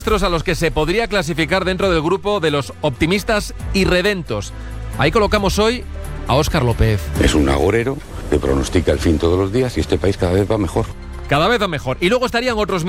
a los que se podría clasificar dentro del grupo de los optimistas irredentos. Ahí colocamos hoy a Óscar López. Es un agorero que pronostica el fin todos los días y este país cada vez va mejor. Cada vez va mejor. Y luego estarían otros